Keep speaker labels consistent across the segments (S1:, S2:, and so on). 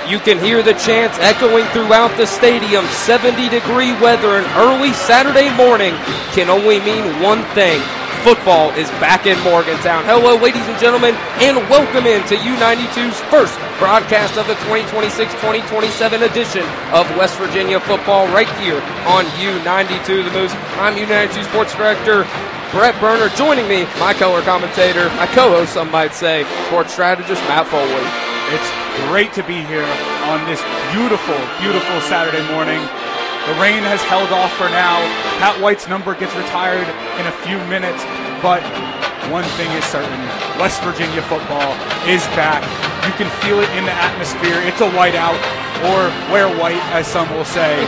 S1: You can hear the chants echoing throughout the stadium. 70-degree weather and early Saturday morning can only mean one thing. Football is back in Morgantown. Hello, ladies and gentlemen, and welcome into U92's first broadcast of the 2026-2027 edition of West Virginia football right here on U92 The Moose. I'm U92 Sports Director Brett Berner. Joining me, my color commentator, my co-host, some might say, sports strategist Matt Foley.
S2: It's great to be here on this beautiful, beautiful Saturday morning. The rain has held off for now. Pat White's number gets retired in a few minutes, but one thing is certain. West Virginia football is back. You can feel it in the atmosphere. It's a whiteout, or wear white, as some will say.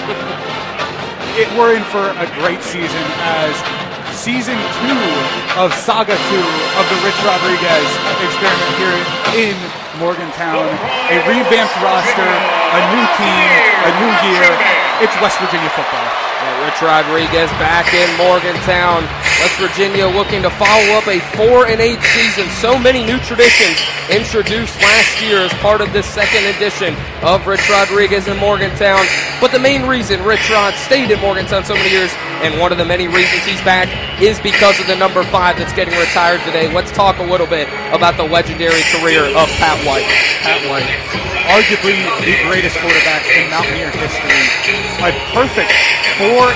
S2: We're in for a great season as Season 2 of Saga 2 of the Rich Rodriguez experiment here in Morgantown. A revamped roster, a new team, a new year. It's West Virginia football.
S1: Yeah, Rich Rodriguez back in Morgantown. West Virginia looking to follow up a 4-8 season. So many new traditions introduced last year as part of this second edition of Rich Rodriguez in Morgantown. But the main reason Rich Rod stayed in Morgantown so many years, and one of the many reasons he's back, is because of the number 5 that's getting retired today. Let's talk a little bit about the legendary career of Pat White.
S2: Pat White, arguably the greatest quarterback in Mountaineer history. A perfect 4-0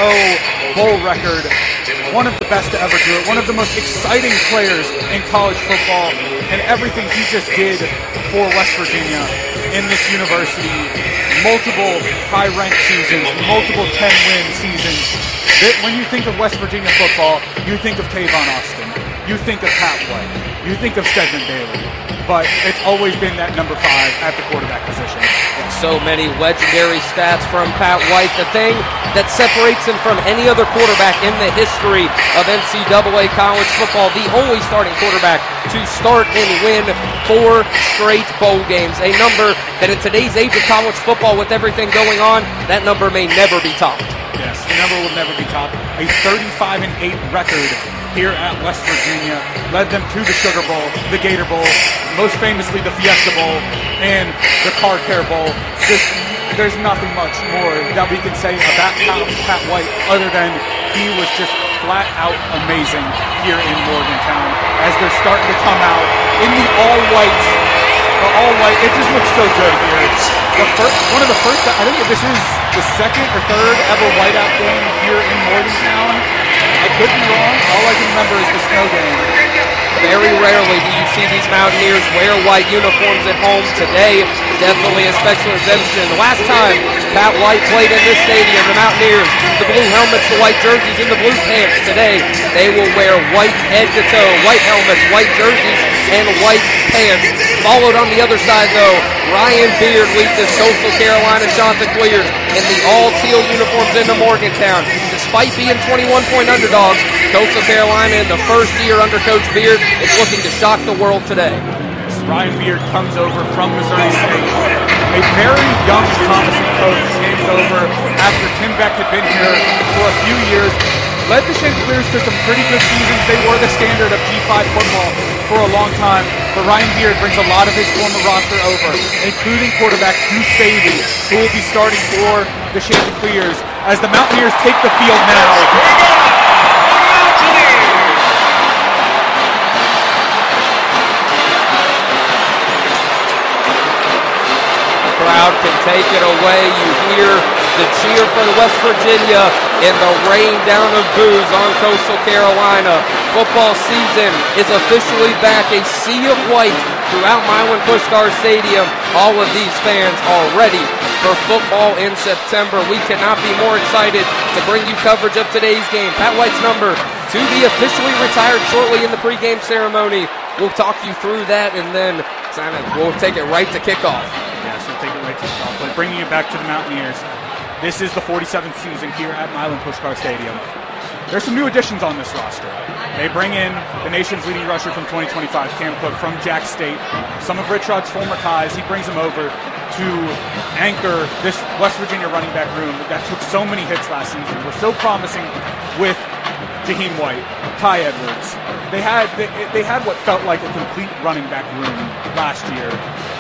S2: bowl record. One of the best to ever do it. One of the most exciting players in college football. And everything he just did for West Virginia in this university. Multiple high-ranked seasons. Multiple 10-win seasons. When you think of West Virginia football, you think of Tavon Austin. You think of Pat White. You think of Stedman Bailey. But it's always been that number 5 at the quarterback position.
S1: So many legendary stats from Pat White. The thing that separates him from any other quarterback in the history of NCAA college football, the only starting quarterback to start and win 4 straight bowl games. A number that in today's age of college football with everything going on, that number may never be topped.
S2: Yes, the number will never be topped. A 35-8 record here at West Virginia led them to the Sugar Bowl, the Gator Bowl, most famously the Fiesta Bowl, and the Car Care Bowl. There's nothing much more that we can say about Pat White other than he was just flat out amazing here in Morgantown as they're starting to come out in the all-whites. The all-white, it just looks so good here. One of the first, I think this is the second or third ever whiteout game here in Morgantown. I could be wrong. All I can remember is the snow game.
S1: Very rarely do you see these Mountaineers wear white uniforms at home. Today, definitely a special exemption. The last time Pat White played in this stadium, the Mountaineers, the blue helmets, the white jerseys, and the blue pants. Today, they will wear white head to toe, white helmets, white jerseys, and white pants. Followed on the other side, though, Ryan Beard leads his Coastal Carolina Chanticleers in the all-teal uniforms into Morgantown. Despite being 21-point underdogs, Coastal Carolina in the first year under Coach Beard is looking to shock the world today.
S2: Ryan Beard comes over from Missouri State. A very young, promising coach came over after Tim Beck had been here for a few years. Led the Chanticleers to some pretty good seasons. They were the standard of G5 football for a long time. But Ryan Beard brings a lot of his former roster over, including quarterback Deuce Bailey, who will be starting for the Chanticleers as the Mountaineers take the field now.
S1: Crowd can take it away. You hear the cheer for the West Virginia and the rain down of boos on Coastal Carolina. Football season is officially back. A sea of white throughout Milan Puskar Stadium. All of these fans are ready for football in September. We cannot be more excited to bring you coverage of today's game. Pat White's number to be officially retired shortly in the pregame ceremony. We'll talk you through that, and then we'll take it right to kickoff.
S2: Yes, we'll take it right to kickoff. But bringing it back to the Mountaineers, this is the 47th season here at Milan Puskar Stadium. There's some new additions on this roster. They bring in the nation's leading rusher from 2025, Cam Cook, from Jack State. Some of Rich Rod's former ties, he brings them over to anchor this West Virginia running back room that took so many hits last season. Was so promising with Jaheim White, Ty Edwards. They had what felt like a complete running back room last year.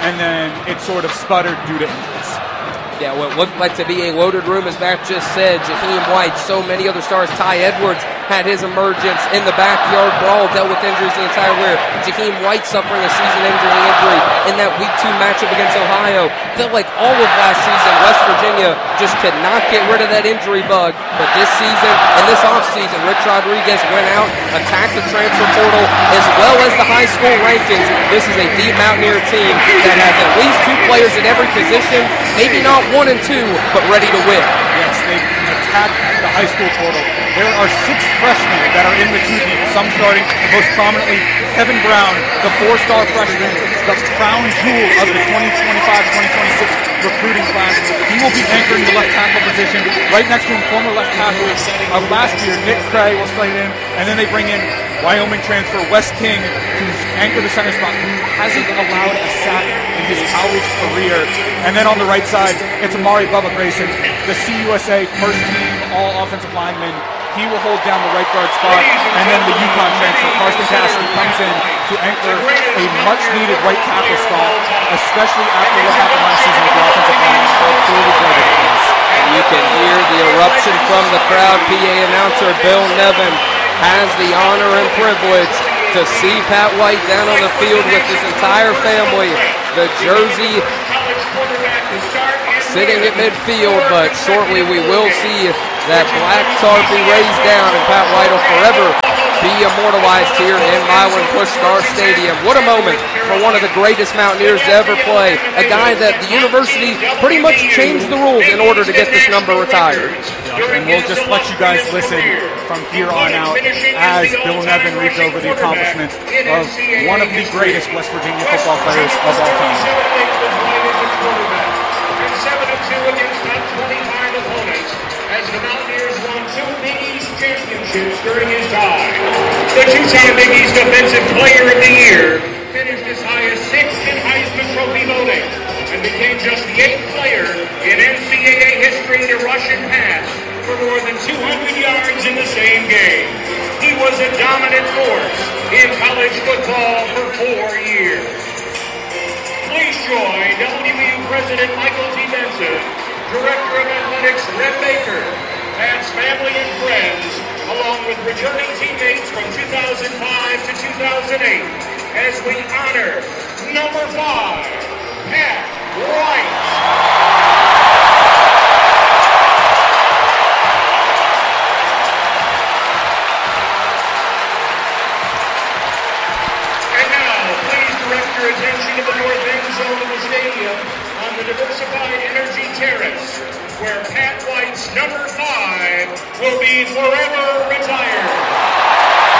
S2: and then it sort of sputtered due to injuries.
S1: Yeah, what looked like to be a loaded room, as Matt just said. Jaheim White, so many other stars. Ty Edwards had his emergence in the backyard brawl, dealt with injuries the entire year. Jaheim White suffering a season-ending injury in that Week 2 matchup against Ohio. Felt like all of last season, West Virginia just could not get rid of that injury bug. But this season and this offseason, Rich Rodriguez went out, attacked the transfer portal, as well as the high school rankings. This is a deep Mountaineer team that has at least 2 players at every position, maybe not 1 and 2, but ready to win.
S2: Yes, they attacked the high school portal. There are 6 freshmen that are in the 2 deep, some starting, most prominently Kevin Brown, the 4-star freshman, the crown jewel of the 2025-2026 recruiting class. He will be anchoring the left tackle position. Right next to him, former left tackle of last year, Nick Cray, will slide in. And then they bring in Wyoming transfer Wes King to anchor the center spot, who hasn't allowed a sack in his college career. And then on the right side, it's Amari Bubba Grayson, the CUSA first-team all-offensive lineman. He will hold down the right guard spot. And then the UConn transfer, Karsten Cassidy, comes in to anchor a much-needed right tackle spot, especially after what happened last season with the offensive line.
S1: You can hear the eruption from the crowd. PA announcer Bill Nevin has the honor and privilege to see Pat White down on the field with his entire family. The jersey sitting at midfield, but shortly we will see that black tarp be raised down, and Pat White will forever be immortalized here in Milan Puskar Stadium. What a moment for one of the greatest Mountaineers to ever play. A guy that the university pretty much changed the rules in order to get this number retired.
S2: And we'll just let you guys listen from here on out as Bill Nevin reads over the accomplishments of one of the greatest West Virginia football players of all time.
S3: 7-2 against top 25 opponents as the Mountaineers won 2 Big East championships during his time. The 2-time Big East Defensive Player of the Year finished as high as 6th in Heisman Trophy voting and became just the 8th player in NCAA history to rush and pass for more than 200 yards in the same game. He was a dominant force in college football for 4 years. Please join WVU President Michael T. Benson, Director of Athletics Red Baker, Pat's family and friends, along with returning teammates from 2005 to 2008, as we honor number 5, Pat White. Attention to the north end zone of the stadium on the Diversified Energy Terrace, where Pat White's number 5 will be forever retired.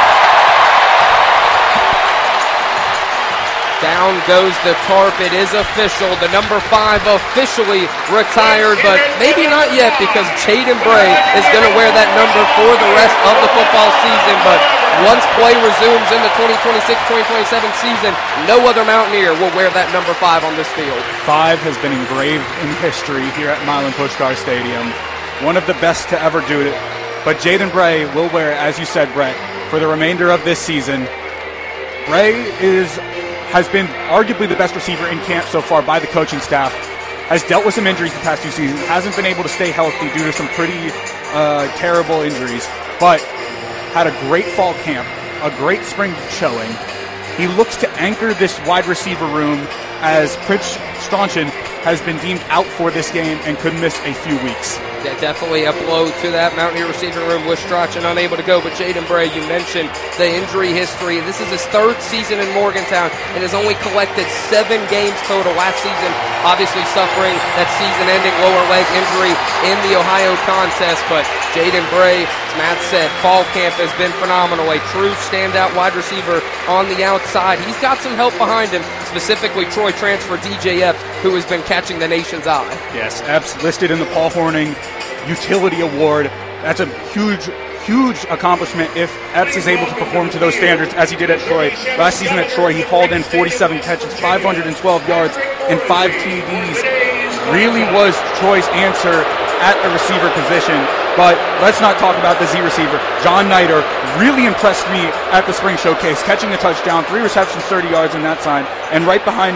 S1: Down goes the tarp. It is official. The number 5 officially retired, but maybe not yet, because Jaden Bray is going to wear that number for the rest of the football season. But once play resumes in the 2026-2027 season, no other Mountaineer will wear that number 5 on this field.
S2: 5 has been engraved in history here at Milan Puskar Stadium. One of the best to ever do it. But Jaden Bray will wear it, as you said, Brett, for the remainder of this season. Bray has been arguably the best receiver in camp so far by the coaching staff, has dealt with some injuries the past 2 seasons, hasn't been able to stay healthy due to some pretty terrible injuries, but had a great fall camp, a great spring showing. He looks to anchor this wide receiver room, as Prince Strachan has been deemed out for this game and could miss a few weeks.
S1: Yeah, definitely a blow to that Mountaineer receiving room with Strachan unable to go. But Jaden Bray, you mentioned the injury history. This is his 3rd season in Morgantown and has only collected 7 games total last season, obviously suffering that season-ending lower leg injury in the Ohio contest. But Jaden Bray, as Matt said, fall camp has been phenomenal. A true standout wide receiver on the outside. He's got some help behind him, specifically Troy transfer DJ Epps, who has been catching the nation's eye.
S2: Yes, Epps listed in the Paul Horning Utility Award. That's a huge accomplishment if Epps is able to perform to those standards as he did at Troy. Last season at Troy, he hauled in 47 catches, 512 yards, and 5 TDs. Really was Troy's answer at the receiver position. But let's not talk about the Z receiver. John Nider really impressed me at the spring showcase, catching a touchdown, 3 receptions, 30 yards in that side. And right behind him,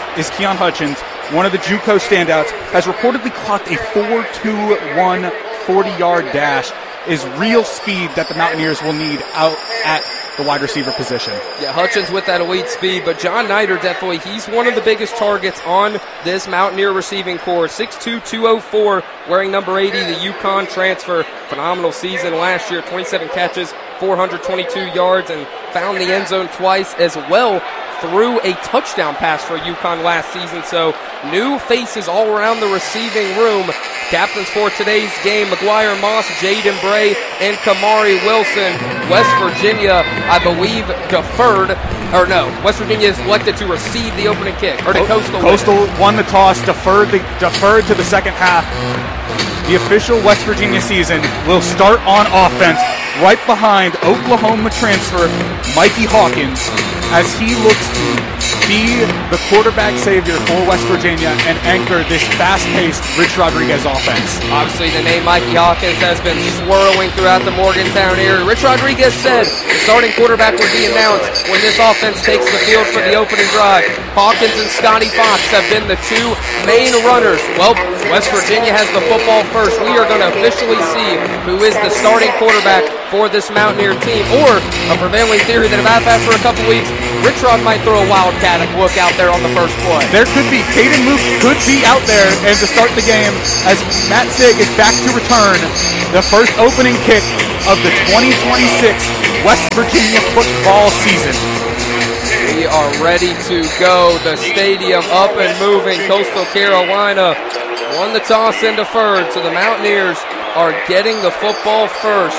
S2: is Keon Hutchins, one of the JUCO standouts, has reportedly clocked a 4.21 40-yard dash. Is real speed that the Mountaineers will need out at the wide receiver position. Yeah,
S1: Hutchins with that elite speed, but John Nider definitely, he's one of the biggest targets on this Mountaineer receiving corps. 6'2", 204, wearing number 80, the UConn transfer. Phenomenal season last year, 27 catches, 422 yards, and found the end zone twice as well. Threw a touchdown pass for UConn last season, so new faces all around the receiving room. Captains for today's game, McGuire Moss, Jaden Bray, and Kamari Wilson. West Virginia, I believe, West Virginia is elected to receive the opening kick. Or to
S2: Coastal won the toss, deferred to the second half. The official West Virginia season will start on offense right behind Oklahoma transfer Mikey Hawkins as he looks to be the quarterback savior for West Virginia and anchor this fast-paced Rich Rodriguez offense.
S1: Obviously, the name Mikey Hawkins has been swirling throughout the Morgantown area. Rich Rodriguez said the starting quarterback would be announced when this offense takes the field for the opening drive. Hawkins and Scotty Fox have been the two main runners. Well, West Virginia has the football first. We are going to officially see who is the starting quarterback for this Mountaineer team, or a prevailing theory that I've had for a couple weeks, Rich Rod might throw a wildcat look out there on the first play.
S2: There could be. Caden Luke could be out there and to start the game as Matt Sig is back to return the first opening kick of the 2026 West Virginia football season.
S1: We are ready to go. The stadium up and moving. Coastal Carolina won the toss and deferred, so the Mountaineers are getting the football first.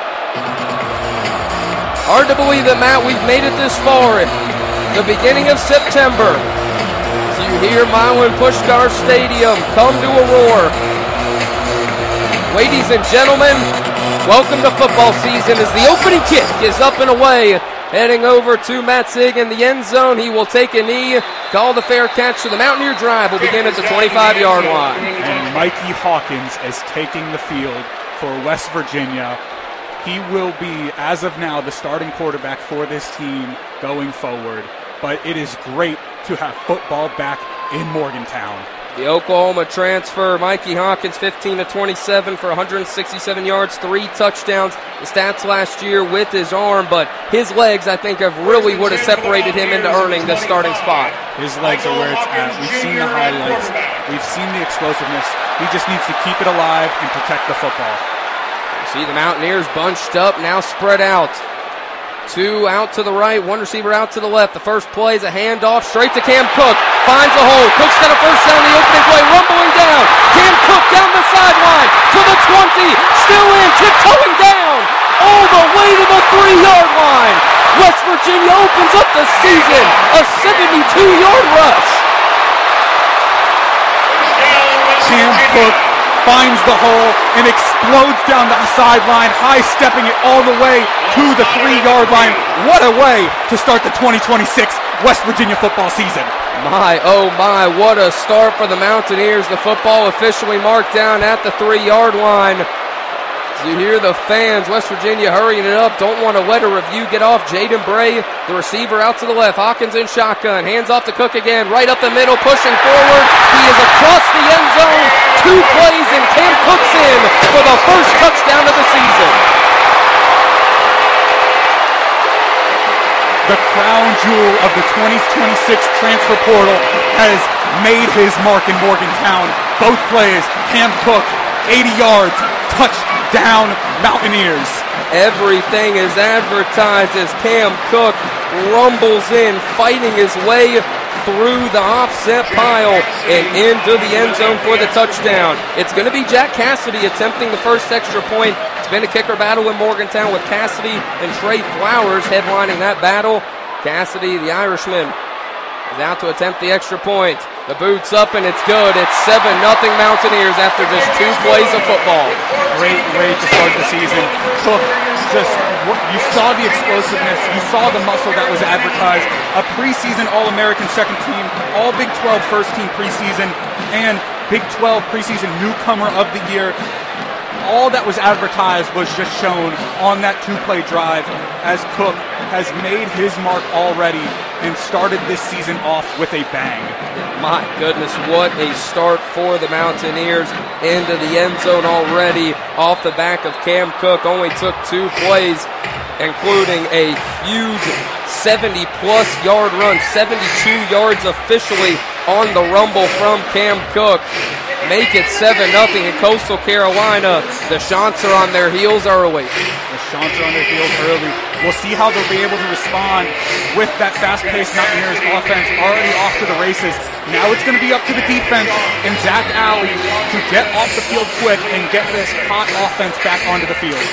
S1: Hard to believe that, Matt, we've made it this far in the beginning of September. So you hear Milan Puskar Stadium come to a roar. Ladies and gentlemen, welcome to football season as the opening kick is up and away. Heading over to Matt Sig in the end zone. He will take a knee, call the fair catch. So the Mountaineer drive will begin at the 25-yard line.
S2: And Mikey Hawkins is taking the field for West Virginia. He will be, as of now, the starting quarterback for this team going forward. But it is great to have football back in Morgantown.
S1: The Oklahoma transfer, Mikey Hawkins, 15-27 for 167 yards, 3 touchdowns. The stats last year with his arm, but his legs, I think, have really would have separated him into earning the starting spot.
S2: His legs are where it's at. We've seen the highlights. We've seen the explosiveness. He just needs to keep it alive and protect the football.
S1: See the Mountaineers bunched up, now spread out. 2 out to the right, 1 receiver out to the left. The first play is a handoff straight to Cam Cook. Finds a hole. Cook's got a first down. The opening play rumbling down. Cam Cook down the sideline to the 20. Still in, tiptoeing down all the way to the 3-yard line. West Virginia opens up the season. A 72-yard rush.
S2: Cam Cook finds the hole and explodes down the sideline, high-stepping it all the way to the 3-yard line. What a way to start the 2026 West Virginia football season.
S1: My, oh my, what a start for the Mountaineers. The football officially marked down at the 3-yard line. You hear the fans, West Virginia hurrying it up, don't want to let a review get off. Jaden Bray, the receiver out to the left. Hawkins in shotgun, hands off to Cook again, right up the middle, pushing forward. He is across the end zone, 2 plays, and Cam Cook's in for the first touchdown of the season.
S2: The crown jewel of the 2026 transfer portal has made his mark in Morgantown. Both plays, Cam Cook, 80 yards, touchdown Mountaineers.
S1: Everything is advertised as Cam Cook rumbles in, fighting his way through the offset pile and into the end zone for the touchdown. It's going to be Jack Cassidy attempting the first extra point. It's been a kicker battle in Morgantown with Cassidy and Trey Flowers headlining that battle. Cassidy, the Irishman, is out to attempt the extra point. The boot's up and it's good. It's 7-0 Mountaineers after just 2 plays of football.
S2: Great way to start the season. Cook, you saw the explosiveness. You saw the muscle that was advertised. A preseason All-American second team, All Big 12 first team preseason, and Big 12 preseason newcomer of the year. All that was advertised was just shown on that 2-play drive as Cook has made his mark already and started this season off with a bang.
S1: My goodness, what a start for the Mountaineers into the end zone already off the back of Cam Cook. Only took 2 plays, including a huge 70-plus yard run, 72 yards officially on the rumble from Cam Cook. Make it 7-0 in Coastal Carolina. The Chants are on their heels early.
S2: The Chants are on their heels early. We'll see how they'll be able to respond with that fast-paced Mountaineers offense already off to the races. Now it's going to be up to the defense and Zach Alley to get off the field quick and get this hot offense back onto the field.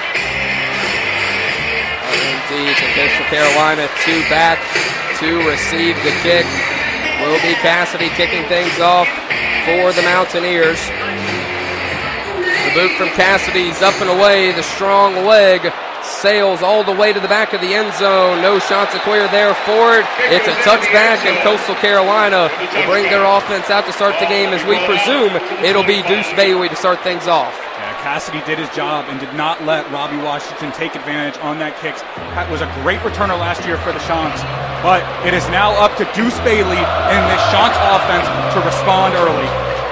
S1: Indeed, to Coastal Carolina, 2 back to receive the kick. Will be Cassidy kicking things off for the Mountaineers. The boot from Cassidy's up and away. The strong leg sails all the way to the back of the end zone. No Chanticleer there for it. It's a touchback, and Coastal Carolina will bring their offense out to start the game, as we presume it'll be Deuce Bailey to start things off.
S2: Cassidy did his job and did not let Robbie Washington take advantage on that kick. That was a great returner last year for the Chants, but it is now up to Deuce Bailey and this Chants offense to respond early.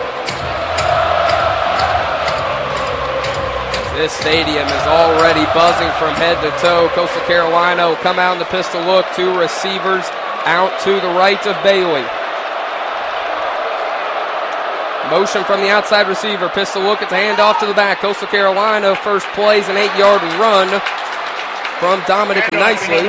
S1: This stadium is already buzzing from head to toe. Coastal Carolina will come out in the pistol look. 2 receivers out to the right of Bailey. Motion from the outside receiver. Pistol look at the handoff to the back. Coastal Carolina first plays an 8-yard run from Dominic Nicely.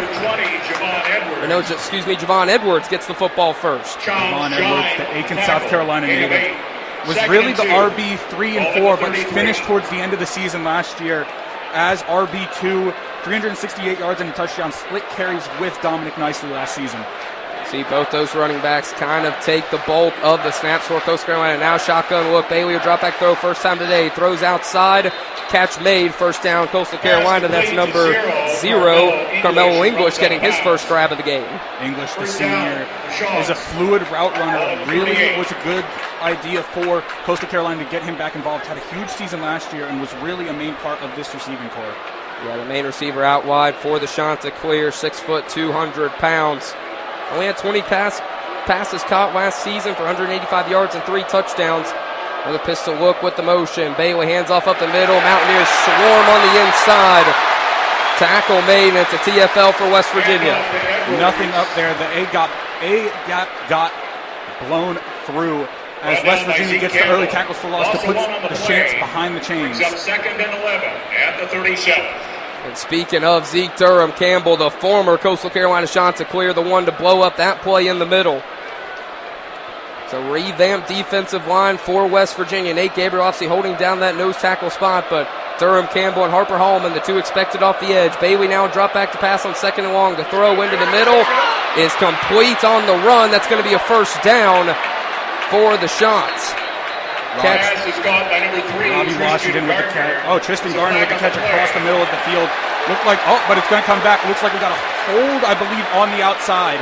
S1: Javon Edwards gets the football first.
S2: Javon Edwards, the Aiken, South Carolina native, was really the RB 3 and 4, but finished towards the end of the season last year as RB2, 368 yards and a touchdown, split carries with Dominic Nicely last season.
S1: See both those running backs kind of take the bulk of the snaps for Coastal Carolina. Now shotgun look. Bailey, a drop back throw, first time today. Throws outside. Catch made. First down, Coastal Carolina. That's number 0. Carmelo English getting his first grab of the game.
S2: English, the senior, is a fluid route runner. Really was a good idea for Coastal Carolina to get him back involved. Had a huge season last year and was really a main part of this receiving corps.
S1: Yeah, the main receiver out wide for the Chanticleer, 6 foot, 200 pounds. Only had 20 passes caught last season for 185 yards and 3 touchdowns. With a pistol look with the motion. Bailey hands off up the middle. Mountaineers swarm on the inside. Tackle made, and it's a TFL for West Virginia.
S2: Nothing up there. The A gap got blown through as West Virginia gets the early tackles for loss to put the Chants behind the chains.
S3: Second and 11 at the 37.
S1: And speaking of Zeke Durham, Campbell, the former Coastal Carolina Chanticleer, the one to blow up that play in the middle. It's a revamped defensive line for West Virginia. Nate Gabriel obviously holding down that nose tackle spot, but Durham, Campbell, and Harper Hallman, the 2 expected off the edge. Bailey now drop back to pass on second and long. The throw into the middle is complete on the run. That's going to be a first down for the Chants.
S3: Catch is caught by number 3.
S2: Robbie Washington with the catch. Oh, Tristan Garner with the catch across the middle of the field. Looked like, but it's going to come back. Looks like we got a hold, I believe, on the outside.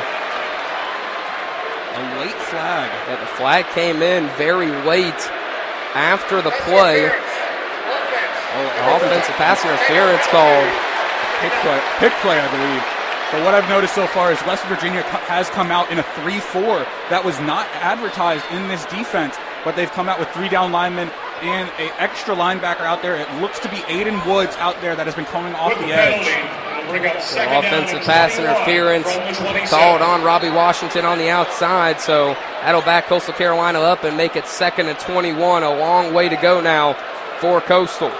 S2: A late flag.
S1: Yeah, the flag came in very late after the play. Offensive pass interference called.
S2: Pick play, I believe. But what I've noticed so far is West Virginia has come out in a 3-4 that was not advertised in this defense, but they've come out with 3 down linemen and an extra linebacker out there. It looks to be Aiden Woods out there that has been coming off the edge.
S1: Offensive pass interference called on Robbie Washington on the outside, so that'll back Coastal Carolina up and make it 2nd and 21. A long way to go now for Coastal.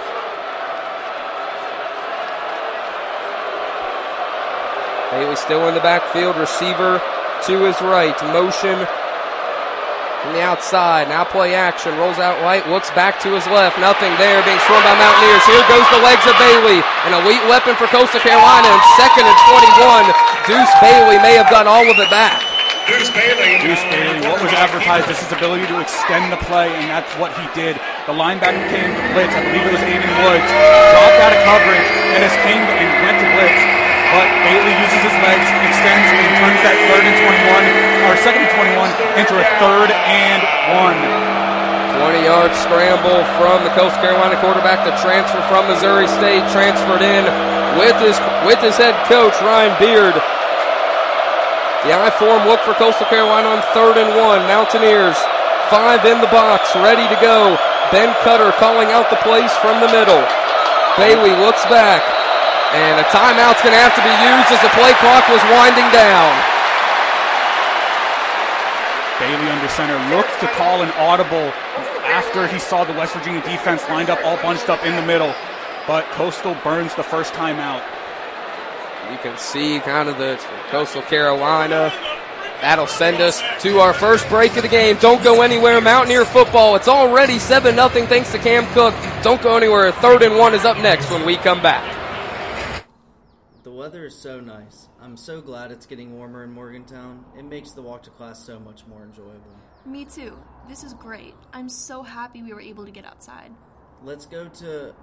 S1: Bailey still in the backfield, receiver to his right, motion from the outside, now play action, rolls out right, looks back to his left, nothing there, being swarmed by Mountaineers. Here goes the legs of Bailey, an elite weapon for Coastal Carolina, and 2nd and 21. Deuce Bailey may have got all of it back.
S3: Deuce Bailey,
S2: what was advertised is his ability to extend the play, and that's what he did. The linebacker came to blitz, I believe it was Aiden Woods, dropped out of coverage, and came and went to blitz. But Bailey uses his legs, extends, and turns that 3rd and 21, or 2nd and 21, into a 3rd and 1.
S1: 20-yard scramble from the Coastal Carolina quarterback, the transfer from Missouri State, transferred in with his head coach, Ryan Beard. The I form look for Coastal Carolina on 3rd and 1. Mountaineers, 5 in the box, ready to go. Ben Cutter calling out the plays from the middle. Bailey looks back, and a timeout's going to have to be used as the play clock was winding down.
S2: Bailey under center looked to call an audible after he saw the West Virginia defense lined up all bunched up in the middle, but Coastal burns the first timeout.
S1: You can see kind of the Coastal Carolina. That'll send us to our first break of the game. Don't go anywhere. Mountaineer football. It's already 7-0 thanks to Cam Cook. Don't go anywhere. 3rd and 1 is up next when we come back.
S4: The weather is so nice. I'm so glad it's getting warmer in Morgantown. It makes the walk to class so much more enjoyable.
S5: Me too. This is great. I'm so happy we were able to get outside.
S4: Let's go to...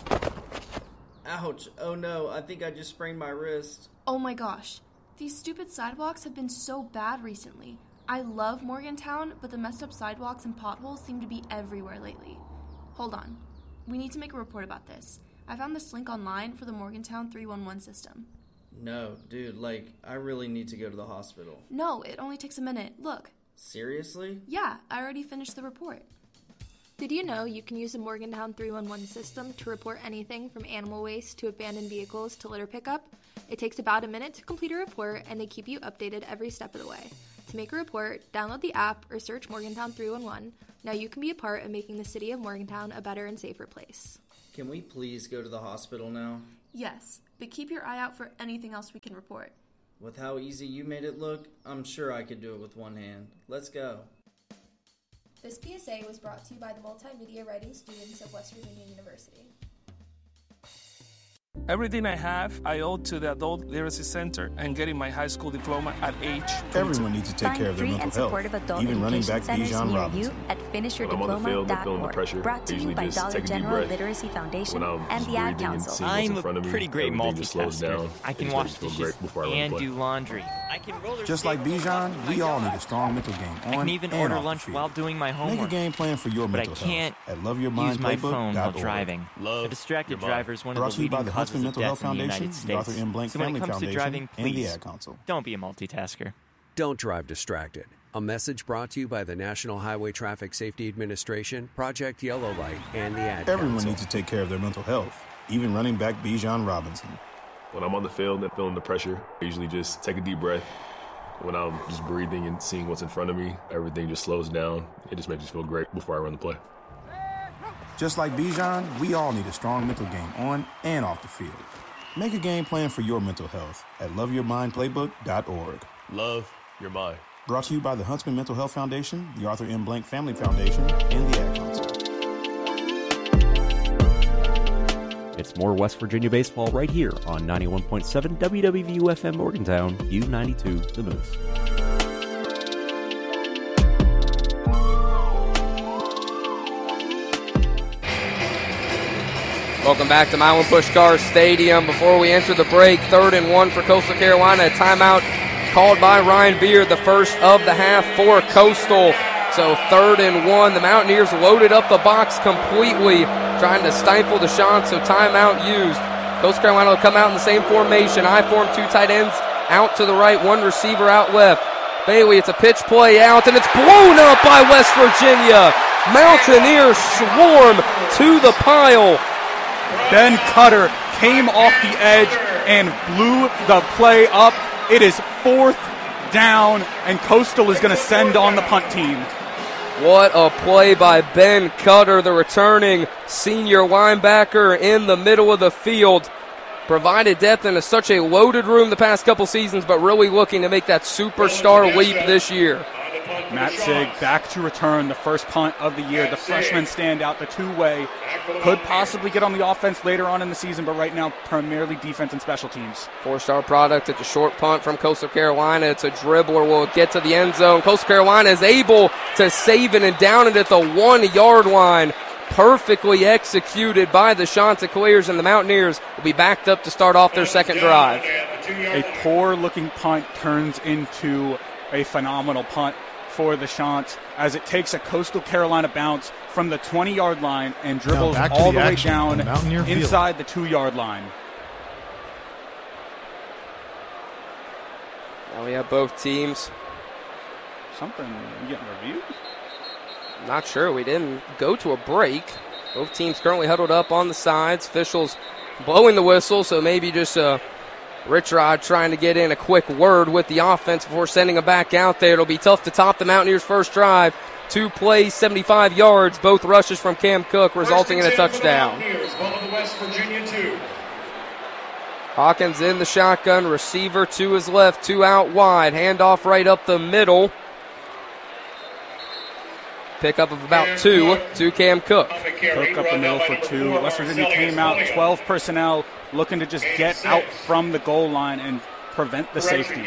S4: Ouch. Oh no, I think I just sprained my wrist.
S5: Oh my gosh. These stupid sidewalks have been so bad recently. I love Morgantown, but the messed up sidewalks and potholes seem to be everywhere lately. Hold on. We need to make a report about this. I found this link online for the Morgantown 311 system.
S4: No, dude, I really need to go to the hospital.
S5: No, it only takes a minute. Look.
S4: Seriously?
S5: Yeah, I already finished the report. Did you know you can use the Morgantown 311 system to report anything from animal waste to abandoned vehicles to litter pickup? It takes about a minute to complete a report, and they keep you updated every step of the way. To make a report, download the app or search Morgantown 311. Now you can be a part of making the city of Morgantown a better and safer place.
S4: Can we please go to the hospital now?
S5: Yes, but keep your eye out for anything else we can report.
S4: With how easy you made it look, I'm sure I could do it with one hand. Let's go.
S5: This PSA was brought to you by the multimedia writing students of West Virginia University.
S6: Everything I have, I owe to the Adult Literacy Center and getting my high school diploma at age 22.
S7: Everyone needs to take care of their mental health. Even running back Bijan Robinson.
S8: At finishyourdiploma.org. Brought to you by Dollar General Literacy Foundation and the Ad Council.
S9: I'm a pretty great multitasker. I can wash dishes and do laundry. I can roller
S7: Just like Bijan, we all need a strong mental game on.
S9: I can even order lunch while doing my homework.
S7: Make a game plan for your mental health.
S9: But I can't use my phone while driving. A distracted driver is one of the leading causes of death in the United States. So when it comes to driving, please, don't be a multitasker.
S10: Don't drive distracted. A message brought to you by the National Highway Traffic Safety Administration, Project Yellow Light, and the Ad
S7: Everyone
S10: Council.
S7: needs to take care of their mental health. Even running back Bijan Robinson.
S11: When I'm on the field and feeling the pressure, I usually just take a deep breath. When I'm just breathing and seeing what's in front of me, everything just slows down. It just makes me feel great before I run the play.
S7: Just like Bijan, we all need a strong mental game on and off the field. Make a game plan for your mental health at loveyourmindplaybook.org.
S11: Love your mind.
S7: Brought to you by the Huntsman Mental Health Foundation, the Arthur M. Blank Family Foundation, and the Ad Council.
S12: It's more West Virginia baseball right here on 91.7 WWVU-FM Morgantown, U92 The Moose.
S1: Welcome back to Milan Puskar Stadium. Before we enter the break, 3rd and 1 for Coastal Carolina. A timeout called by Ryan Beard, the first of the half for Coastal. So 3rd and 1. The Mountaineers loaded up the box completely, trying to stifle the shot, so timeout used. Coastal Carolina will come out in the same formation. I form 2 tight ends out to the right, 1 receiver out left. Bailey, it's a pitch play out, and it's blown up by West Virginia. Mountaineers swarm to the pile.
S2: Ben Cutter came off the edge and blew the play up. It is 4th down, and Coastal is going to send on the punt team.
S1: What a play by Ben Cutter, the returning senior linebacker in the middle of the field. Provided depth in such a loaded room the past couple seasons, but really looking to make that superstar leap this year.
S2: Matt Sig back to return the first punt of the year. The freshman standout, the two-way. Could possibly get on the offense later on in the season, but right now primarily defense and special teams.
S1: 4-star product. It's a short punt from Coastal Carolina. It's a dribbler. Will get to the end zone. Coastal Carolina is able to save it and down it at the 1-yard line. Perfectly executed by the Chanticleers, and the Mountaineers will be backed up to start off their second drive.
S2: A poor-looking punt turns into a phenomenal punt for the Chants as it takes a Coastal Carolina bounce from the 20-yard line and dribbles all the way down inside the 2-yard line.
S1: Now we have both teams.
S2: Something getting reviewed?
S1: Not sure. We didn't go to a break. Both teams currently huddled up on the sides. Officials blowing the whistle, so maybe just Rich Rod trying to get in a quick word with the offense before sending them back out there. It'll be tough to top the Mountaineers' first drive. 2 plays, 75 yards, both rushes from Cam Cook, resulting in a touchdown. Hawkins in the shotgun, receiver to his left, 2 out wide, handoff right up the middle. Pickup of about 2 to Cam Cook.
S2: Cook up the middle for 2. West Virginia came out, 12 personnel, looking to just get out from the goal line and prevent the safety.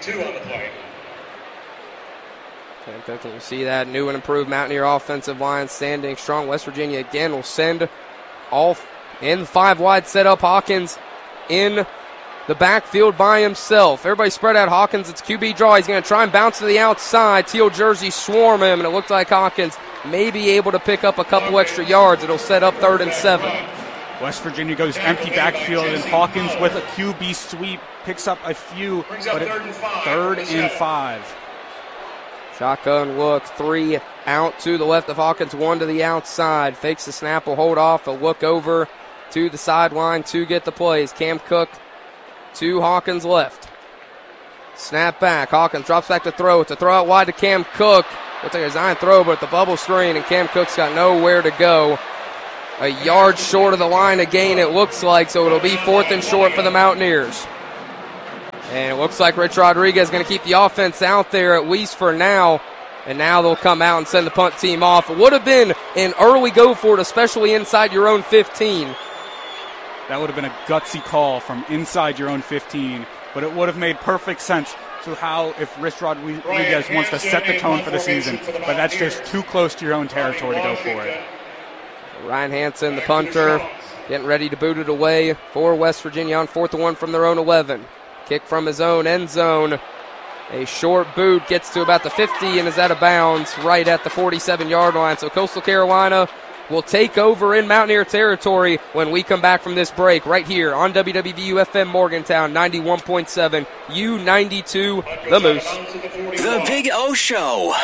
S1: Cam Cook, you see that new and improved Mountaineer offensive line standing strong. West Virginia again will send all in 5 wide setup. Hawkins in the backfield by himself. Everybody spread out. Hawkins, it's QB draw. He's going to try and bounce to the outside. Teal jersey swarm him, and it looked like Hawkins may be able to pick up a couple extra yards. It'll set up 3rd and 7.
S2: West Virginia goes empty backfield, and Hawkins with a QB sweep picks up a few, but 3rd and 5.
S1: Shotgun look, 3 out to the left of Hawkins, 1 to the outside. Fakes the snap, will hold off, a look over to the sideline to get the plays. Cam Cook to Hawkins left. Snap back, Hawkins drops back to throw. It's a throw out wide to Cam Cook. Looks like a design throw, but the bubble screen, and Cam Cook's got nowhere to go. A yard short of the line again, it looks like, so it'll be 4th and short for the Mountaineers. And it looks like Rich Rodriguez is going to keep the offense out there, at least for now. And now they'll come out and send the punt team off. It would have been an early go for it, especially inside your own 15.
S2: That would have been a gutsy call from inside your own 15, but it would have made perfect sense to how if Rich Rodriguez wants to set the tone for the season, but that's just too close to your own territory to go for it.
S1: Ryan Hansen, the punter, getting ready to boot it away for West Virginia on 4th and 1 from their own 11. Kick from his own end zone. A short boot gets to about the 50 and is out of bounds right at the 47-yard line. So Coastal Carolina will take over in Mountaineer territory when we come back from this break right here on WWVU-FM Morgantown 91.7 U92 The Moose.
S13: The Big O Show.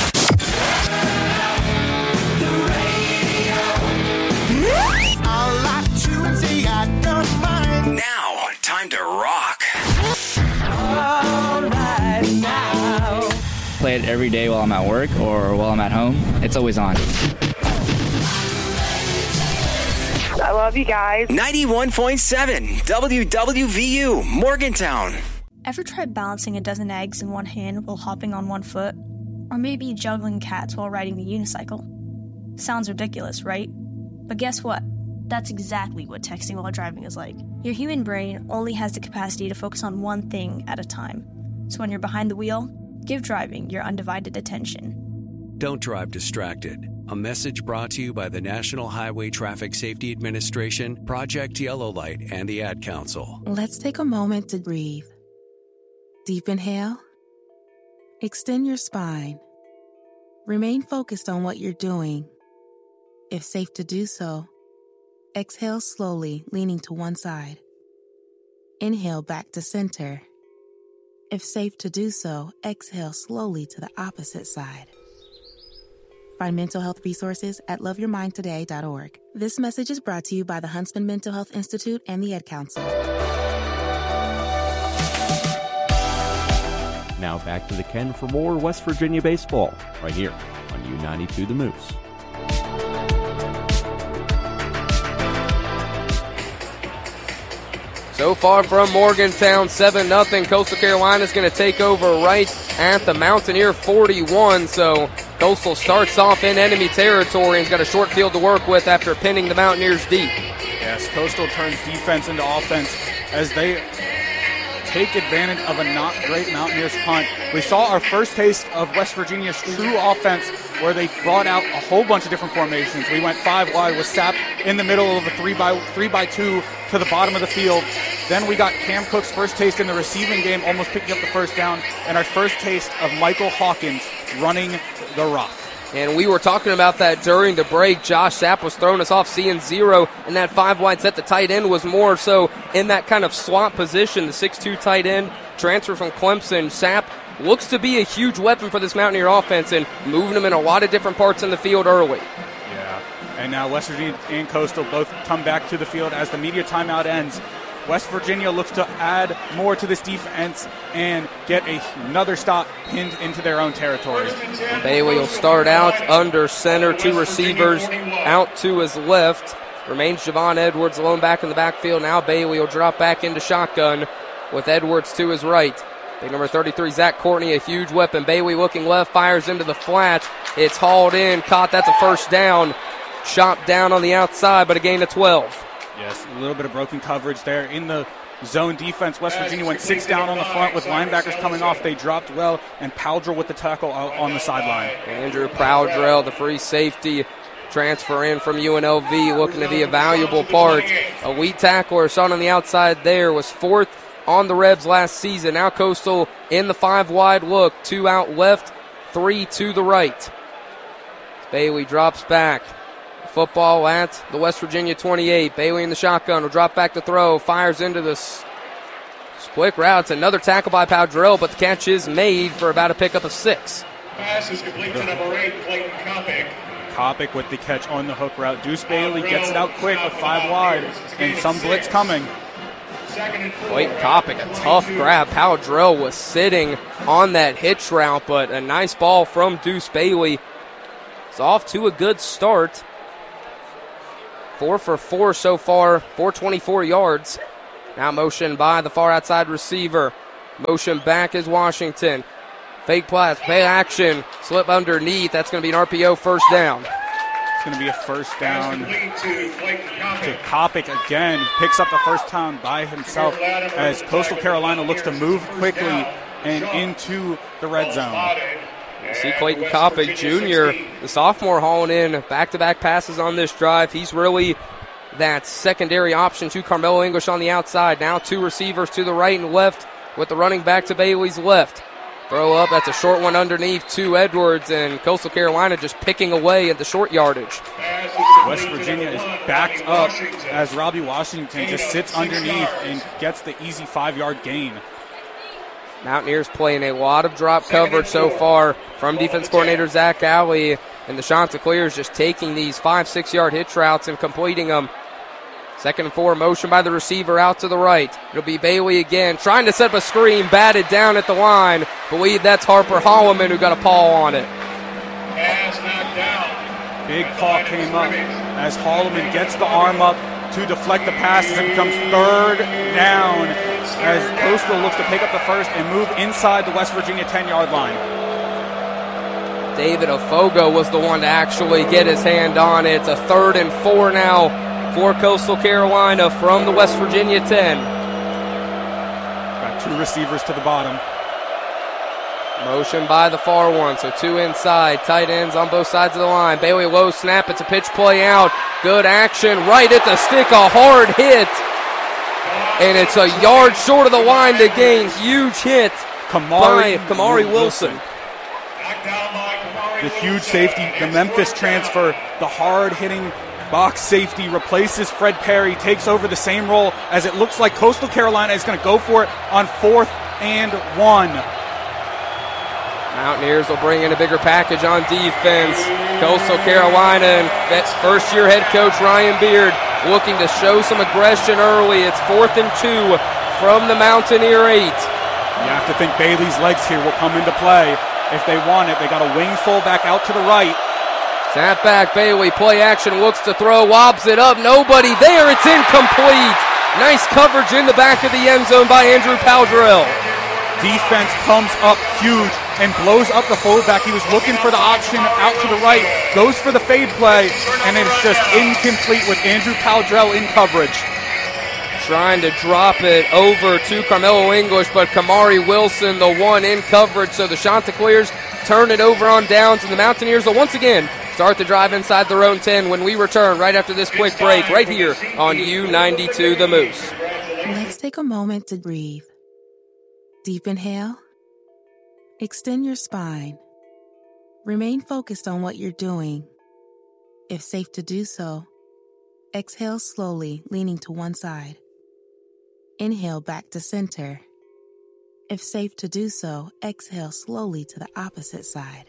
S13: Now, time to rock.
S14: All right now. Play it every day while I'm at work or while I'm at home. It's always on.
S15: I love you guys.
S13: 91.7 WWVU Morgantown.
S16: Ever tried balancing a dozen eggs in one hand while hopping on one foot? Or maybe juggling cats while riding the unicycle? Sounds ridiculous, right? But guess what? That's exactly what texting while driving is like. Your human brain only has the capacity to focus on one thing at a time. So when you're behind the wheel, give driving your undivided attention.
S10: Don't drive distracted. A message brought to you by the National Highway Traffic Safety Administration, Project Yellow Light, and the Ad Council.
S17: Let's take a moment to breathe. Deep inhale. Extend your spine. Remain focused on what you're doing. If safe to do so, exhale slowly, leaning to one side. Inhale back to center. If safe to do so, exhale slowly to the opposite side. Find mental health resources at loveyourmindtoday.org. This message is brought to you by the Huntsman Mental Health Institute and the Ad Council.
S12: Now back to the Ken for more West Virginia baseball, right here on U92 The Moose.
S1: So far from Morgantown, 7-0. Coastal Carolina is going to take over right at the Mountaineer 41. So Coastal starts off in enemy territory and has got a short field to work with after pinning the Mountaineers deep.
S2: Yes, Coastal turns defense into offense as they take advantage of a not great Mountaineers punt. We saw our first taste of West Virginia's true offense where they brought out a whole bunch of different formations. We went 5 wide with Sapp in the middle of a 3x2 to the bottom of the field. Then we got Cam Cook's first taste in the receiving game, almost picking up the first down, and our first taste of Michael Hawkins running the rock.
S1: And we were talking about that during the break. Josh Sapp was throwing us off seeing 0 in that 5 wide set. The tight end was more so in that kind of slot position, the 6'2 tight end. transfer from Clemson. Sapp looks to be a huge weapon for this Mountaineer offense and moving them in a lot of different parts in the field early.
S2: Yeah, and now West Virginia and Coastal both come back to the field as the media timeout ends. West Virginia looks to add more to this defense and get another stop pinned into their own territory.
S1: Bailey will start out under center, 2 receivers out to his left. Remains Javon Edwards alone back in the backfield. Now Bailey will drop back into shotgun with Edwards to his right. Big number 33, Zach Courtney, a huge weapon. Bailey looking left, fires into the flat. It's hauled in, caught. That's a first down. Shot down on the outside, but a gain of 12.
S2: Yes, a little bit of broken coverage there in the zone defense. West Virginia went 6 down on the front with linebackers coming off. They dropped well, and Powdrell with the tackle out on the sideline.
S1: Andrew Powdrell, the free safety, transfer in from UNLV, looking to be a valuable part. Elite tackler, shot on the outside there, was 4th on the Rebs last season. Now Coastal in the 5 wide look, 2 out left, 3 to the right. Bailey drops back. Football at the West Virginia 28. Bailey in the shotgun will drop back to throw. Fires into this quick route. It's another tackle by Powdrell, but the catch is made for about a pickup of 6.
S3: Pass is complete to number 8, Clayton Kopic.
S2: Kopic with the catch on the hook route. Deuce Bailey gets it out quick with 5 wide, and some blitz coming.
S1: Clayton Kopic, a tough grab. Powdrell was sitting on that hitch route, but a nice ball from Deuce Bailey. It's off to a good start. 4 for 4 so far, 424 yards. Now motion by the far outside receiver. Motion back is Washington. Fake pass, play action, slip underneath. That's going to be an RPO first down.
S2: It's going to be a first down to Kopic again. Picks up the first down by himself as Coastal Carolina looks to move quickly and into the red zone.
S1: You see Clayton Kopic Jr., the sophomore, hauling in back-to-back passes on this drive. He's really that secondary option to Carmelo English on the outside. Now 2 receivers to the right and left with the running back to Bailey's left. Throw up, that's a short one underneath to Edwards, and Coastal Carolina just picking away at the short yardage.
S2: West Virginia is backed up as Robbie Washington just sits underneath and gets the easy 5-yard gain.
S1: Mountaineers playing a lot of drop coverage so far from defense coordinator Zach Alley, and the Chanticleers just taking these 5-6-yard hitch routes and completing them. 2nd and 4, motion by the receiver out to the right. It'll be Bailey again, trying to set up a screen, batted down at the line. Believe that's Harper Holloman who got a paw on it.
S2: Big paw came up as Holloman gets the arm up to deflect the pass as it becomes 3rd down as Coastal looks to pick up the first and move inside the West Virginia 10-yard line.
S1: David Ofogo was the one to actually get his hand on it. It's a 3rd and 4 now for Coastal Carolina from the West Virginia 10.
S2: Got 2 receivers to the bottom.
S1: Motion by the far one, so 2 inside. Tight ends on both sides of the line. Bailey low snap. It's a pitch play out. Good action right at the stick. A hard hit. And it's a yard short of the line to gain. Huge hit by Kamari Wilson.
S2: The huge safety, the Memphis transfer, the hard-hitting box safety replaces Fred Perry, takes over the same role as it looks like Coastal Carolina is going to go for it on 4th and 1.
S1: Mountaineers will bring in a bigger package on defense. Coastal Carolina and first-year head coach Ryan Beard looking to show some aggression early. It's 4th and 2 from the Mountaineer 8.
S2: You have to think Bailey's legs here will come into play. If they want it, they got a wing fullback out to the right.
S1: Snap back, Bailey, play action, looks to throw, wobs it up, nobody there, it's incomplete. Nice coverage in the back of the end zone by Andrew Powdrell.
S2: Defense comes up huge and blows up the fullback. He was looking for the option out to the right, goes for the fade play, and it's just incomplete with Andrew Powdrell in coverage.
S1: Trying to drop it over to Carmelo English, but Kamari Wilson, the one in coverage, so the Chanticleers turn it over on downs, and the Mountaineers will once again start the drive inside their own 10 when we return right after this quick break right here on U92 The Moose.
S17: Let's take a moment to breathe. Deep inhale. Extend your spine. Remain focused on what you're doing. If safe to do so, exhale slowly, leaning to one side. Inhale back to center. If safe to do so, exhale slowly to the opposite side.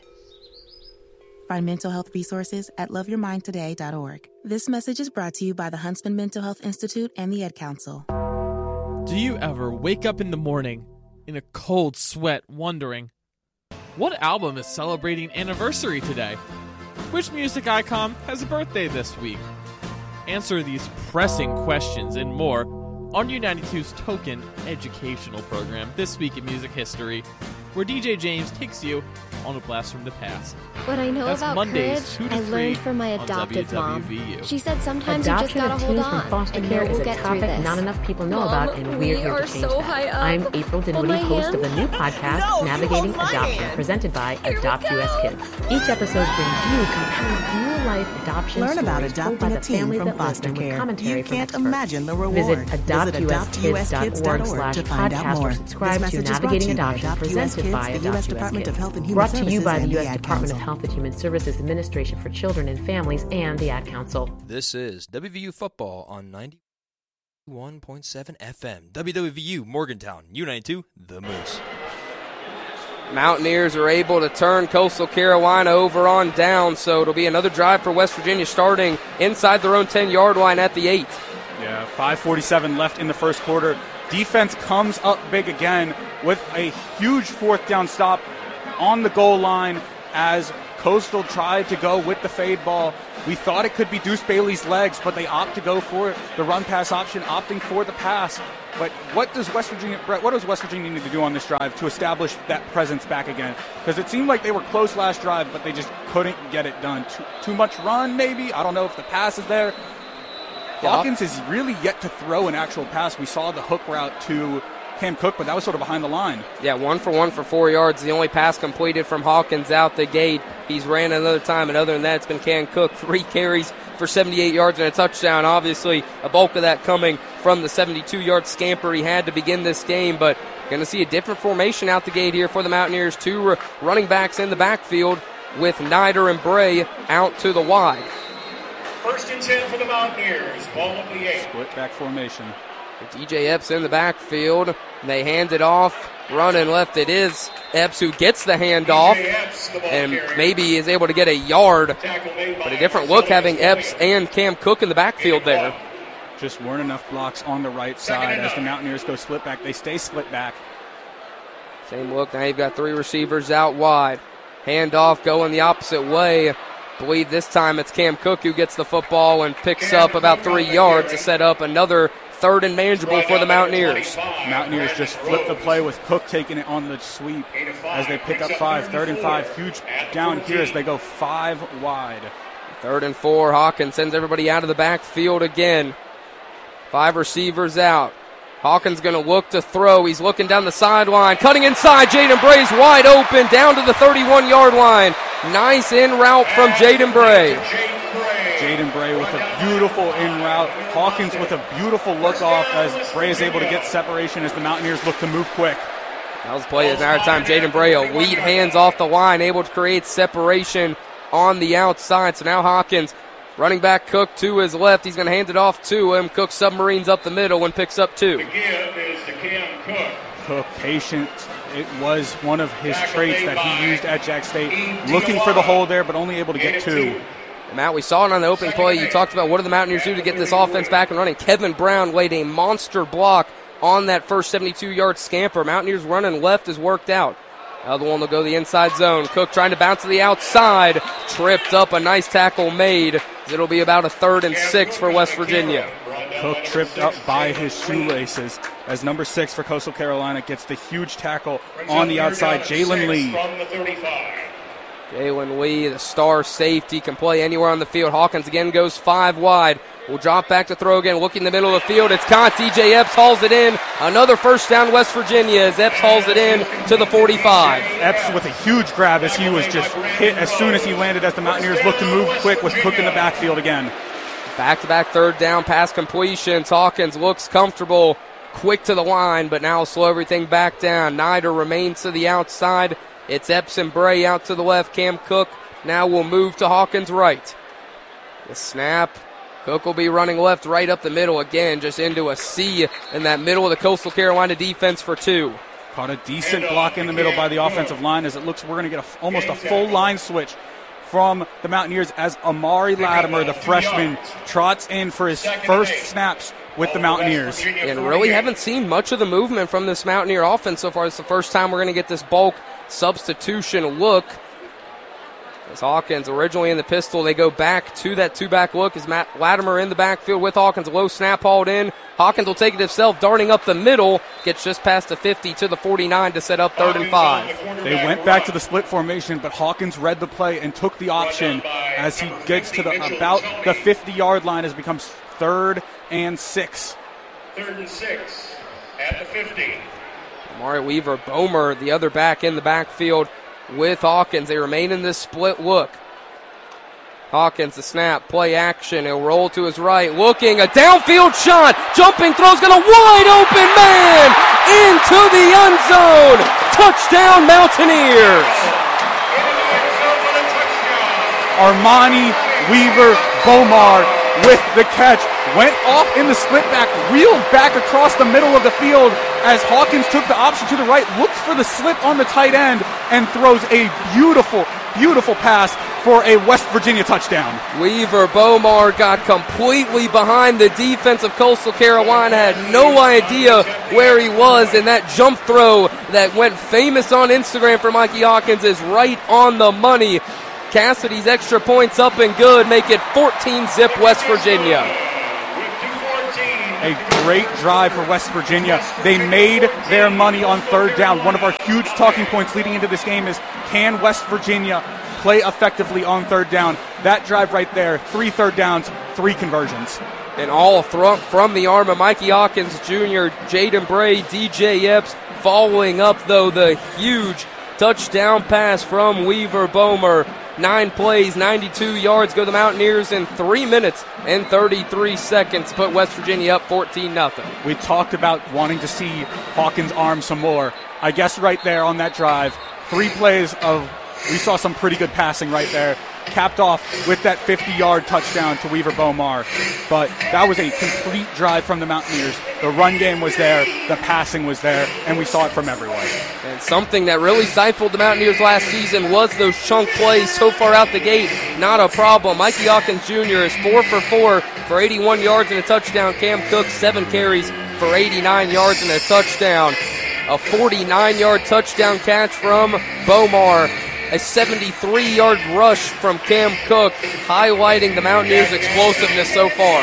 S17: Find mental health resources at loveyourmindtoday.org. This message is brought to you by the Huntsman Mental Health Institute and the Ad Council.
S18: Do you ever wake up in the morning in a cold sweat wondering, what album is celebrating anniversary today? Which music icon has a birthday this week? Answer these pressing questions and more on U92's token educational program, This Week in Music History, where DJ James takes you on a blast from the past.
S19: What I know
S18: That's
S19: about
S18: Mondays,
S19: courage, I learned from my adoptive mom. She said sometimes
S20: Adoption
S19: you just gotta hold
S20: of teens
S19: on,
S20: from foster
S19: and
S20: care
S19: we'll
S20: is a
S19: get through
S20: topic
S19: this.
S20: not enough people know
S19: Mom,
S20: about, and we're here to change
S19: so
S20: that.
S19: high up.
S20: I'm April Dinwiddie,
S19: Hold my
S20: host of the
S19: hand.
S20: new podcast,
S19: No,
S20: Navigating
S19: hold my
S20: Adoption,
S19: hand.
S20: presented by
S19: Here we
S20: Adopt
S19: go.
S20: US Kids. Each episode brings you compelling real-life adoption
S17: Learn about
S20: stories told
S17: adopting
S20: by
S17: a
S20: the
S17: teen
S20: families
S17: from
S20: that live
S17: foster
S20: them with
S17: care.
S20: commentary
S17: You
S20: from
S17: can't
S20: experts.
S17: imagine the reward.
S20: Visit
S17: Visit
S20: adoptuskids.org/podcast or subscribe to Navigating Adoption, presented by Adopt US
S17: Department of
S20: Kids.
S17: Health and Human
S20: Brought to you
S17: Services
S20: by the
S17: and
S20: U.S.
S17: Ad
S20: Department of
S17: Council.
S20: Health and Human Services Administration for Children and Families and the Ad Council.
S21: This is WVU Football on 91.7 FM. WWVU Morgantown, U92, The Moose.
S1: Mountaineers are able to turn Coastal Carolina over on down, so it'll be another drive for West Virginia starting inside their own 10-yard line at the 8.
S2: Yeah, 5:47 left in the first quarter. Defense comes up big again with a huge fourth down stop on the goal line as Coastal tried to go with the fade ball. We thought it could be Deuce Bailey's legs, but they opt to go for the run-pass option, opting for the pass. But what does West Virginia need to do on this drive to establish that presence back again? Because it seemed like they were close last drive, but they just couldn't get it done. Too much run, maybe? I don't know if the pass is there. Hawkins is really yet to throw an actual pass. We saw the hook route to Cam Cook, but that was sort of behind the line.
S1: Yeah, 1 for 1 for 4 yards. The only pass completed from Hawkins out the gate. He's ran another time, and other than that, it's been Cam Cook. 3 carries for 78 yards and a touchdown. Obviously, a bulk of that coming from the 72-yard scamper he had to begin this game, but going to see a different formation out the gate here for the Mountaineers. 2 running backs in the backfield with Nider and Bray out to the wide.
S3: 1st and 10 for the Mountaineers. Ball at the 8.
S2: Split back formation.
S1: DJ Epps in the backfield. They hand it off. Running left, it is Epps who gets the handoff and maybe is able to get a yard. But a different look having Epps and Cam Cook in the backfield there.
S2: Just weren't enough blocks on the right side as the Mountaineers go split back. They stay split back.
S1: Same look. Now you've got 3 receivers out wide. Handoff going the opposite way. I believe this time it's Cam Cook who gets the football and picks up about 3 yards to set up another 3rd and manageable for the Mountaineers.
S2: Mountaineers just flip the play with Cook taking it on the sweep as they pick up 5. 3rd and 5. Huge down here as they go 5 wide.
S1: 3rd and 4. Hawkins sends everybody out of the backfield again. 5 receivers out. Hawkins going to look to throw. He's looking down the sideline. Cutting inside. Jaden Bray's wide open down to the 31-yard line. Nice in route from Jaden Bray.
S2: Jaden Bray with a beautiful in route. Hawkins with a beautiful look off as Bray is able to get separation as the Mountaineers look to move quick.
S1: That was played another time. Jaden Bray, elite hands off the line, able to create separation on the outside. So now Hawkins, running back Cook to his left. He's going to hand it off to him. Cook submarines up the middle and picks up 2.
S3: The give is to Cam Cook.
S2: Cook, patient. It was one of his traits that he used at Jack State. Looking for the hole there, but only able to get 2.
S1: Matt, we saw it on the opening play. You talked about what do the Mountaineers do to get this offense back and running. Kevin Brown laid a monster block on that first 72-yard scamper. Mountaineers running left is worked out. Other one will go the inside zone. Cook trying to bounce to the outside. Tripped up, a nice tackle made. It'll be about a 3rd and 6 for West Virginia.
S2: Cook tripped up by his shoelaces as number 6 for Coastal Carolina gets the huge tackle on the outside. Jalen Lee.
S1: Jalen Lee, the star safety, can play anywhere on the field. Hawkins again goes 5 wide. Will drop back to throw again, looking in the middle of the field. It's caught. DJ Epps hauls it in. Another first down, West Virginia, as Epps hauls it in to the 45.
S2: Epps with a huge grab as he was just hit as soon as he landed as the Mountaineers look to move quick with Cook in the backfield again.
S1: Back-to-back 3rd down pass completions. Hawkins looks comfortable, quick to the line, but now slow everything back down. Nider remains to the outside. It's Epps and Bray out to the left. Cam Cook now will move to Hawkins' right. The snap. Cook will be running left, right up the middle again, just into a C in that middle of the Coastal Carolina defense for 2.
S2: Caught a decent block in the middle by the offensive line as it looks we're going to get almost a full line switch from the Mountaineers as Amari Latimer, the freshman, trots in for his first snaps with the Mountaineers.
S1: And really haven't seen much of the movement from this Mountaineer offense so far. It's the first time we're going to get this bulk substitution look. As Hawkins originally in the pistol, they go back to that two-back look as Matt Latimer in the backfield with Hawkins. A low snap hauled in. Hawkins will take it himself, darting up the middle. Gets just past the 50 to the 49 to set up 3rd and 5.
S2: They went back to the split formation, but Hawkins read the play and took the option as he gets to about the 50-yard line as it becomes 3rd and 6.
S3: 3rd and 6 at the 50.
S1: Amari Weaver-Bomer, the other back in the backfield with Hawkins. They remain in this split look. Hawkins, the snap, play action. He'll roll to his right, looking, a downfield shot. Jumping throws, got a wide open man into the end zone. Touchdown, Mountaineers.
S2: Armani Weaver-Bomar with the catch. Went off in the split back, reeled back across the middle of the field as Hawkins took the option to the right, looked for the slip on the tight end, and throws a beautiful, beautiful pass for a West Virginia touchdown.
S1: Weaver-Bomar got completely behind the defense of Coastal Carolina, had no idea where he was, and that jump throw that went famous on Instagram for Mikey Hawkins is right on the money. Cassidy's extra points up and good, make it 14-zip West Virginia.
S2: A great drive for West Virginia. They made their money on 3rd down. One of our huge talking points leading into this game is, can West Virginia play effectively on 3rd down? That drive right there, 3 third downs, 3 conversions.
S1: And all from the arm of Mikey Hawkins Jr., Jaden Bray, DJ Epps, following up, though, the huge touchdown pass from Weaver-Bomer. 9 plays, 92 yards, go the Mountaineers in 3 minutes and 33 seconds, put West Virginia up 14-0.
S2: We talked about wanting to see Hawkins' arm some more. I guess right there on that drive, 3 plays of, we saw some pretty good passing right there, capped off with that 50-yard touchdown to Weaver-Bomar. But that was a complete drive from the Mountaineers. The run game was there, the passing was there, and we saw it from everyone.
S1: And something that really stifled the Mountaineers last season was those chunk plays so far out the gate. Not a problem. Mikey Hawkins Jr. is 4 for 4 for 81 yards and a touchdown. Cam Cook, 7 carries for 89 yards and a touchdown. A 49-yard touchdown catch from Bomar. A 73-yard rush from Cam Cook, highlighting the Mountaineers' explosiveness so far.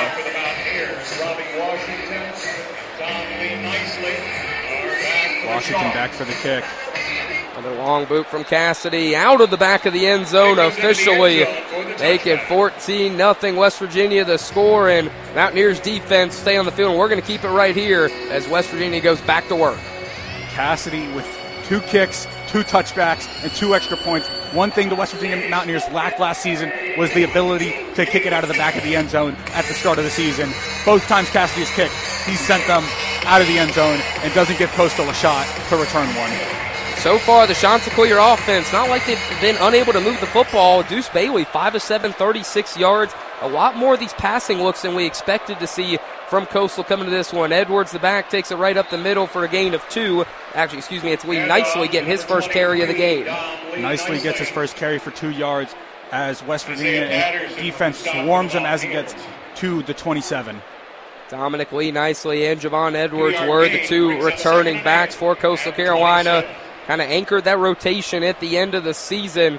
S2: Washington back for the kick.
S1: Another long boot from Cassidy out of the back of the end zone, officially make it 14-0 West Virginia the score, and Mountaineers defense stay on the field. And we're going to keep it right here as West Virginia goes back to work.
S2: Cassidy with 2 kicks, 2 touchbacks, and 2 extra points. One thing the West Virginia Mountaineers lacked last season was the ability to kick it out of the back of the end zone at the start of the season. Both times Cassidy has kicked, he's sent them out of the end zone and doesn't give Coastal a shot to return one.
S1: So far, the Chanticleer offense, not like they've been unable to move the football. Deuce Bailey, 5 of 7, 36 yards. A lot more of these passing looks than we expected to see from Coastal coming to this one. Edwards, the back, takes it right up the middle for a gain of 2. Actually, excuse me, it's Lee Nicely getting his first carry of the game.
S2: Nicely gets his first carry for 2 yards as West Virginia defense swarms him as he gets to the 27.
S1: Dominic Lee Nicely and Javon Edwards were the 2 returning backs for Coastal Carolina. Kind of anchored that rotation at the end of the season.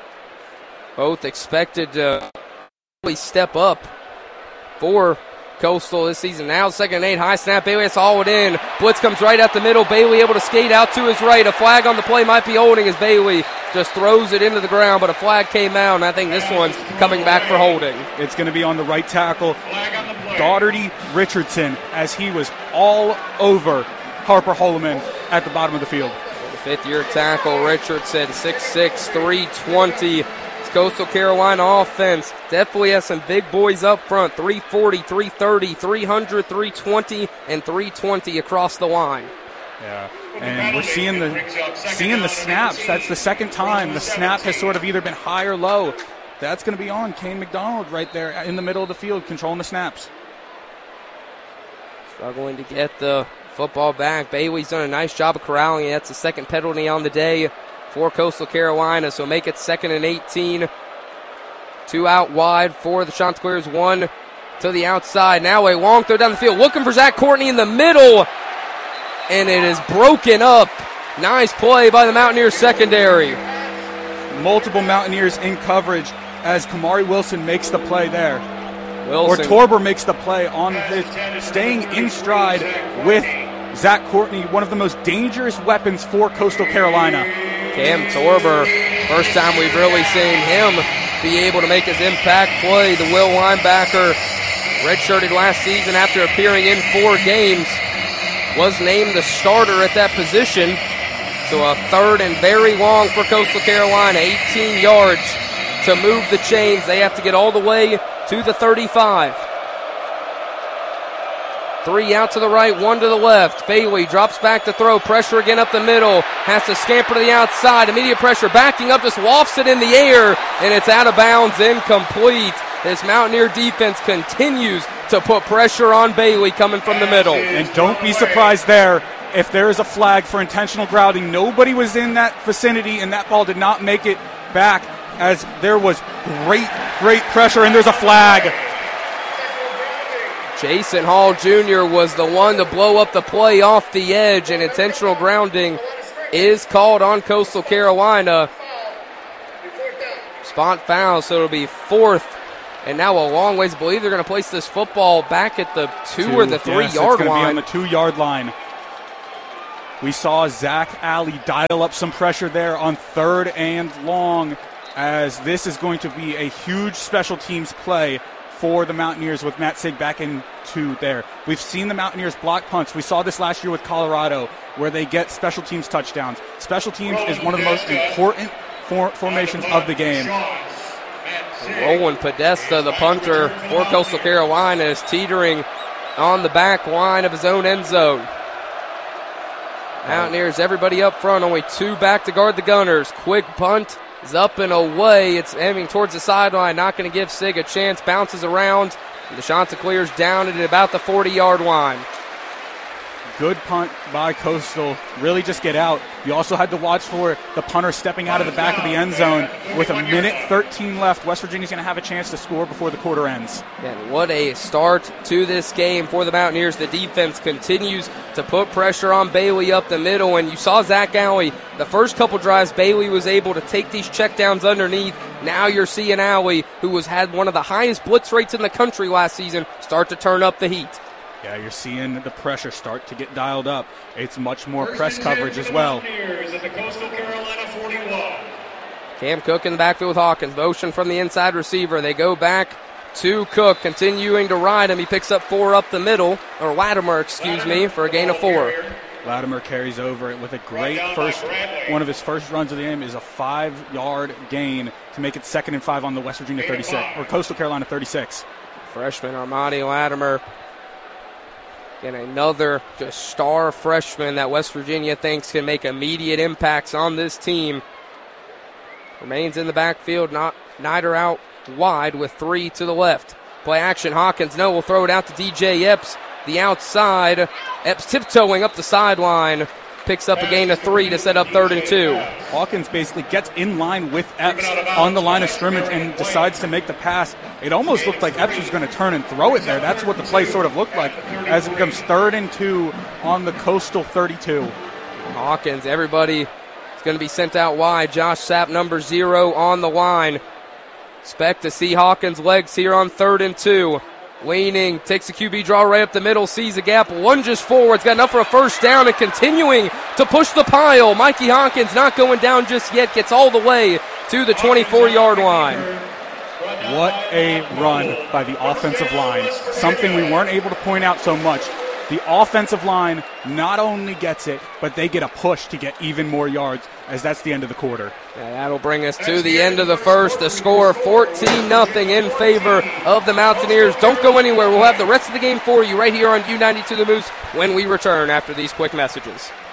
S1: Both expected to really step up for Coastal this season. Now 2nd and 8, high snap, Bailey has to haul it in. Blitz comes right out the middle. Bailey able to skate out to his right. A flag on the play might be holding as Bailey just throws it into the ground, but a flag came out, and I think this one's coming back for holding.
S2: It's going to be on the right tackle, Daugherty Richardson, as he was all over Harper Holloman at the bottom of the field.
S1: The 5th-year tackle, Richardson, 6'6", 320. Coastal Carolina offense definitely has some big boys up front. 340, 330, 300, 320, and 320 across the line.
S2: Yeah, and we're seeing the snaps. That's the second time the snap has sort of either been high or low. That's going to be on Kane McDonald right there in the middle of the field, controlling the snaps.
S1: Struggling to get the football back. Bailey's done a nice job of corralling it. That's the second penalty on the day for Coastal Carolina, so make it 2nd and 18. 2 out wide for the Chanticleers, 1 to the outside. Now a long throw down the field, looking for Zach Courtney in the middle, and it is broken up. Nice play by the Mountaineers secondary.
S2: Multiple Mountaineers in coverage as Kamari Wilson makes the play there.
S1: Wilson.
S2: Or Torber makes the play on this, staying in stride with Zach Courtney, one of the most dangerous weapons for Coastal Carolina.
S1: Cam Torber, first time we've really seen him be able to make his impact play. The Will linebacker, redshirted last season after appearing in 4 games, was named the starter at that position. So a 3rd and very long for Coastal Carolina, 18 yards to move the chains. They have to get all the way to the 35. 3 out to the right, 1 to the left. Bailey drops back to throw. Pressure again up the middle. Has to scamper to the outside. Immediate pressure. Backing up, just wafts it in the air, and it's out of bounds, incomplete. This Mountaineer defense continues to put pressure on Bailey coming from the middle.
S2: And don't be surprised there if there is a flag for intentional grounding. Nobody was in that vicinity, and that ball did not make it back as there was great pressure, and there's a flag.
S1: Jason Hall Jr. was the one to blow up the play off the edge, and intentional grounding is called on Coastal Carolina. Spot foul, so it'll be 4th, and now a long ways. I believe they're going to place this football back at the 2 or the 3 yard line.
S2: It's going to be on the 2 yard line. We saw Zach Alley dial up some pressure there on 3rd and long, as this is going to be a huge special teams play for the Mountaineers with Matt Sig back into there. We've seen the Mountaineers block punts. We saw this last year with Colorado where they get special teams touchdowns. Special teams is one of the most important formations of the game.
S1: Roland Podesta, the punter for Coastal Carolina, is teetering on the back line of his own end zone. Mountaineers, everybody up front, only 2 back to guard the Gunners. Quick punt is up and away. It's aiming towards the sideline, not going to give Sig a chance. Bounces around. The Chanticleers down at about the 40-yard line.
S2: Good punt by Coastal. Really just get out. You also had to watch for the punter stepping out of the back of the end zone. With 1:13 left, West Virginia's going to have a chance to score before the quarter ends.
S1: And what a start to this game for the Mountaineers. The defense continues to put pressure on Bailey up the middle. And you saw Zach Alley. The first couple drives, Bailey was able to take these checkdowns underneath. Now you're seeing Alley, who had one of the highest blitz rates in the country last season, start to turn up the heat.
S2: Yeah, you're seeing the pressure start to get dialed up. It's much more press coverage as well.
S1: Cam Cook in the backfield with Hawkins. Motion from the inside receiver. They go back to Cook, continuing to ride him. He picks up 4 up the middle, or Latimer, for a gain of 4.
S2: Latimer carries over it with a great one of his first runs of the game is a 5-yard gain to make it 2nd and 5 on the West Virginia 36, or Coastal Carolina 36.
S1: Freshman Armani Latimer. And another just star freshman that West Virginia thinks can make immediate impacts on this team. Remains in the backfield, Nider out wide with 3 to the left. Play action, Hawkins, will throw it out to DJ Epps, the outside. Epps tiptoeing up the sideline, picks up a gain of 3 to set up 3rd and 2.
S2: Hawkins basically gets in line with Epps on the line of scrimmage and decides to make the pass. It almost looked like Epps was going to turn and throw it there. That's what the play sort of looked like as it becomes 3rd and 2 on the Coastal 32.
S1: Hawkins, everybody is going to be sent out wide. Josh Sapp, number 0, on the line. Expect to see Hawkins' legs here on 3rd and 2. Leaning, takes a QB draw right up the middle, sees a gap, lunges forward, got enough for a first down, and continuing to push the pile. Mikey Hawkins not going down just yet, gets all the way to the 24-yard line.
S2: What a run by the offensive line. Something we weren't able to point out so much. The offensive line not only gets it, but they get a push to get even more yards, as that's the end of the quarter.
S1: Yeah, that'll bring us to the end of the first. The score 14-0 in favor of the Mountaineers. Don't go anywhere. We'll have the rest of the game for you right here on U92 The Moose when we return after these quick messages.